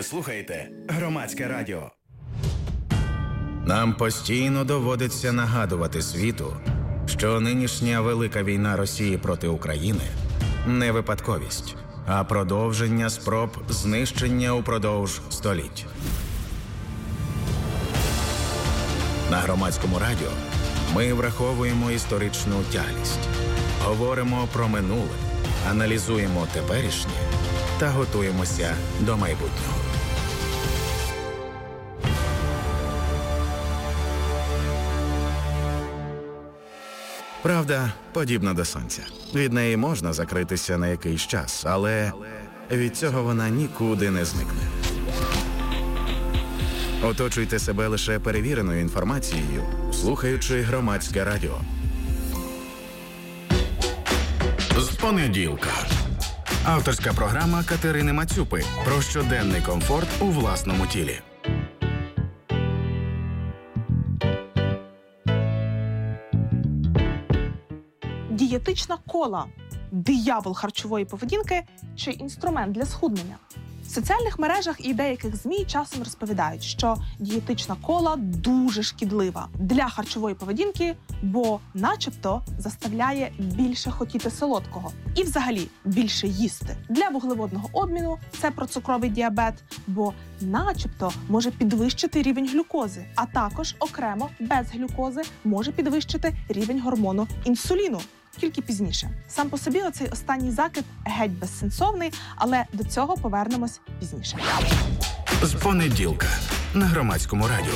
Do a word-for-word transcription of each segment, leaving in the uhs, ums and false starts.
Ви слухаєте Громадське радіо. Нам постійно доводиться нагадувати світу, що нинішня велика війна Росії проти України – не випадковість, а продовження спроб знищення упродовж століть. На Громадському радіо ми враховуємо історичну тяглість, говоримо про минуле, аналізуємо теперішнє та готуємося до майбутнього. Правда подібна до сонця. Від неї можна закритися на якийсь час, але від цього вона нікуди не зникне. Оточуйте себе лише перевіреною інформацією, слухаючи Громадське радіо. З понеділка. Авторська програма Катерини Мацюпи про щоденний комфорт у власному тілі. Дієтична кола – диявол харчової поведінки чи інструмент для схуднення? В соціальних мережах і деяких ЗМІ часом розповідають, що дієтична кола дуже шкідлива для харчової поведінки, бо начебто заставляє більше хотіти солодкого і взагалі більше їсти. Для вуглеводного обміну це про цукровий діабет, бо начебто може підвищити рівень глюкози, а також окремо без глюкози може підвищити рівень гормону інсуліну. Тільки пізніше. Сам по собі оцей останній закид геть безсенсовний, але до цього повернемось пізніше. З понеділка на Громадському радіо.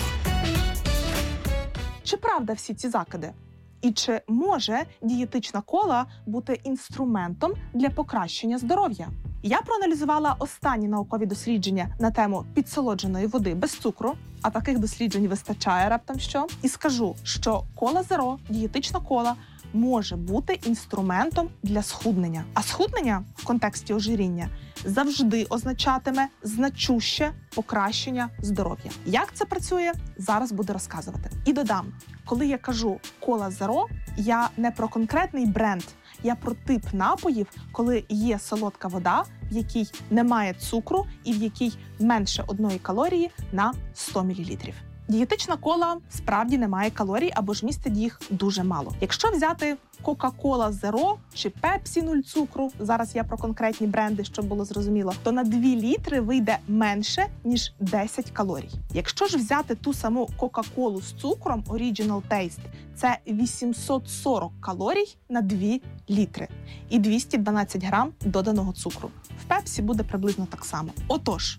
Чи правда всі ці закиди? І чи може дієтична кола бути інструментом для покращення здоров'я? Я проаналізувала останні наукові дослідження на тему підсолодженої води без цукру, а таких досліджень вистачає раптом що, і скажу, що кола Зеро, дієтична кола, може бути інструментом для схуднення. А схуднення в контексті ожиріння завжди означатиме значуще покращення здоров'я. Як це працює, зараз буду розказувати. І додам, коли я кажу кола Зеро, я не про конкретний бренд, я про тип напоїв, коли є солодка вода, в якій немає цукру і в якій менше одної калорії на сто мілілітрів. Дієтична кола справді не має калорій або ж містить їх дуже мало. Якщо взяти Кока-кола Зеро чи Пепсі нуль цукру, зараз я про конкретні бренди, щоб було зрозуміло, то на дві літри вийде менше, ніж десять калорій. Якщо ж взяти ту саму Кока-колу з цукром Original Taste, це вісімсот сорок калорій на дві літри і двісті дванадцять грам доданого цукру. В Пепсі буде приблизно так само. Отож,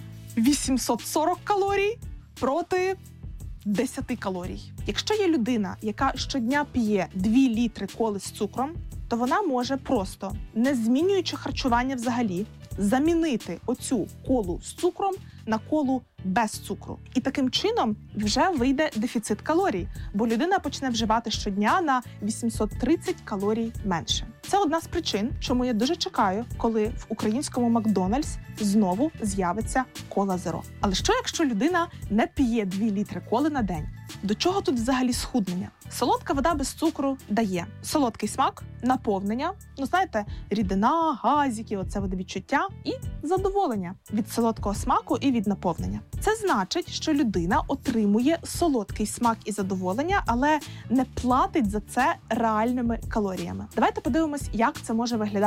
вісімсот сорок калорій проти десять калорій. Якщо є людина, яка щодня п'є дві літри коли з цукром, то вона може просто, не змінюючи харчування взагалі, замінити оцю колу з цукром на колу без цукру. І таким чином вже вийде дефіцит калорій, бо людина почне вживати щодня на вісімсот тридцять калорій менше. Це одна з причин, чому я дуже чекаю, коли в українському Макдональдс знову з'явиться кола Зеро. Але що, якщо людина не п'є дві літри коли на день? До чого тут взагалі схуднення? Солодка вода без цукру дає солодкий смак, наповнення, ну знаєте, рідина, газики, оце водовідчуття і задоволення від солодкого смаку і від наповнення. Це значить, що людина отримує солодкий смак і задоволення, але не платить за це реальними калоріями. Давайте подивимось, як це може виглядати